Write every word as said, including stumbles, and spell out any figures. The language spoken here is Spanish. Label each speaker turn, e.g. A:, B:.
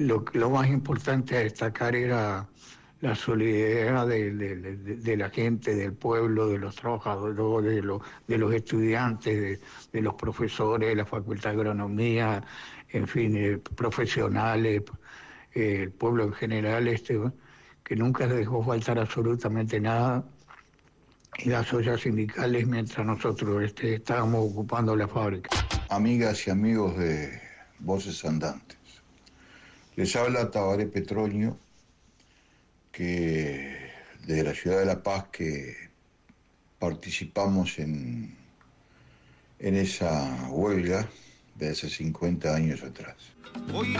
A: lo, lo más importante a destacar era la solidaridad de, de, de, de la gente, del pueblo, de los trabajadores, de los, de los estudiantes, de, de los profesores de la Facultad de Agronomía, en fin, eh, profesionales, eh, el pueblo en general, este, que nunca les dejó faltar absolutamente nada, y las ollas sindicales mientras nosotros este, estábamos ocupando la fábrica.
B: Amigas y amigos de Voces Andantes, les habla Tabaré Petroño, que desde la ciudad de La Paz que participamos en, en esa huelga de hace cincuenta años atrás. Hoy